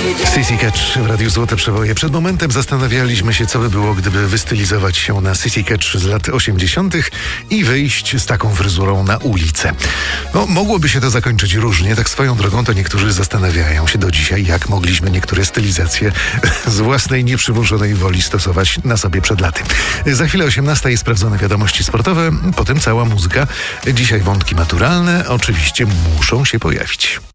Sissy Catch w Radiu Złote Przeboje. Przed momentem zastanawialiśmy się, co by było, gdyby wystylizować się na Sissy Catch z lat 80. i wyjść z taką fryzurą na ulicę. No, mogłoby się to zakończyć różnie. Tak swoją drogą to niektórzy zastanawiają się do dzisiaj, jak mogliśmy niektóre stylizacje z własnej nieprzymuszonej woli stosować na sobie przed laty. Za chwilę 18 i sprawdzone wiadomości sportowe, potem cała muzyka. Dzisiaj wątki maturalne oczywiście muszą się pojawić.